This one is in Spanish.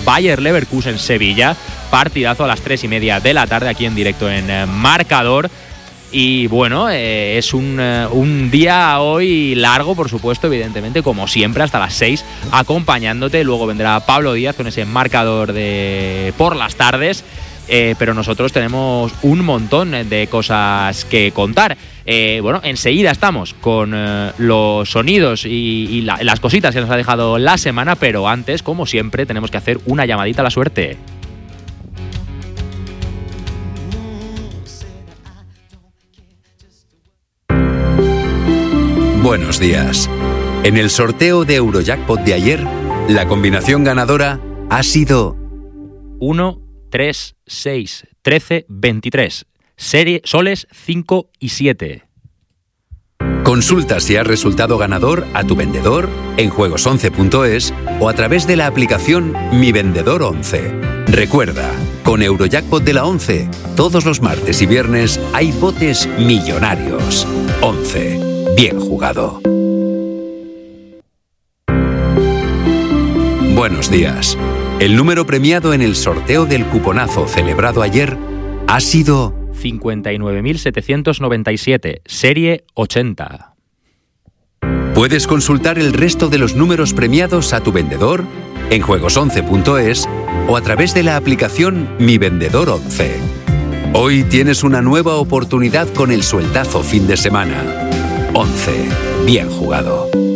Bayer Leverkusen-Sevilla, partidazo a las 3:30 de la tarde aquí en directo en Marcador. Y bueno, es un día hoy largo, por supuesto, evidentemente, como siempre, hasta las 6, acompañándote. Luego vendrá Pablo Díaz con ese Marcador de por las tardes. Pero nosotros tenemos un montón de cosas que contar. Bueno, enseguida estamos con los sonidos y las cositas que nos ha dejado la semana, pero antes, como siempre, tenemos que hacer una llamadita a la suerte. Buenos días. En el sorteo de Eurojackpot de ayer, la combinación ganadora ha sido 1, 3, 6, 13, 23. Serie soles 5 y 7. Consulta si has resultado ganador a tu vendedor en juegos11.es o a través de la aplicación Mi Vendedor 11. Recuerda, con Eurojackpot de la 11, todos los martes y viernes hay botes millonarios. 11. Bien jugado. Buenos días. El número premiado en el sorteo del cuponazo celebrado ayer ha sido 59.797, serie 80. Puedes consultar el resto de los números premiados a tu vendedor en juegos11.es o a través de la aplicación Mi Vendedor 11. Hoy tienes una nueva oportunidad con el sueldazo fin de semana. 11. Bien jugado.